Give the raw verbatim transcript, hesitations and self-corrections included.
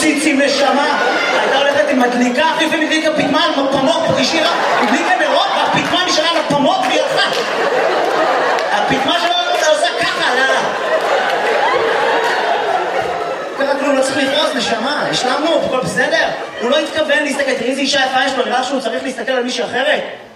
ציצי נשמה. הייתה הולכת עם מדליקה, אחרי לפעמים הדליקה פטמה על מפמות, השאירה, הדליקה נרות, והפטמה נשארה על מפמות והיא הלכה. הפטמה שלו עושה ככה, לאללה. ככה כלום, לא צריך לפרוס, נשמה, השלמנו, הכל בסדר? הוא לא התכוון להסתכל, תראי איזה אישה יפה יש לו, נראה שהוא צריך להסתכל על מישהי אחרת.